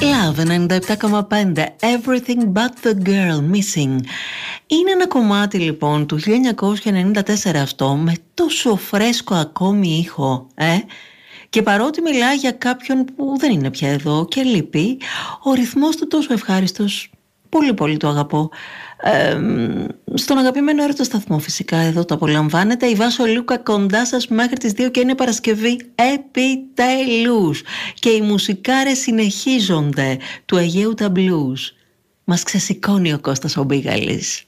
Love 97,5 Everything But The Girl Missing. Είναι ένα κομμάτι λοιπόν του 1994 αυτό, με τόσο φρέσκο ακόμη ήχο, Και παρότι μιλάει για κάποιον που δεν είναι πια εδώ και λείπει, ο ρυθμός του τόσο ευχάριστος, πολύ πολύ το αγαπώ. Στον αγαπημένο έρωτα σταθμό φυσικά εδώ το απολαμβάνετε. Η Βάσο Λούκα κοντά σας μέχρι τις 2 και είναι Παρασκευή επιτέλους. Και οι μουσικάρες συνεχίζονται του Αιγαίου τα blues. Μας ξεσηκώνει ο Κώστας ο Μπίγαλης.